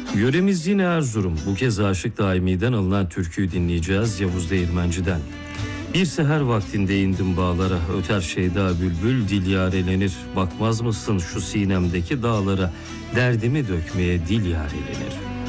Yöremiz yine Erzurum. Bu kez Aşık Daimi'den alınan türküyü dinleyeceğiz Yavuz Değirmenci'den. Bir seher vaktinde indim bağlara, öter şeyda bülbül dil yarelenir. Bakmaz mısın şu sinemdeki dağlara, derdimi dökmeye dil yarelenir.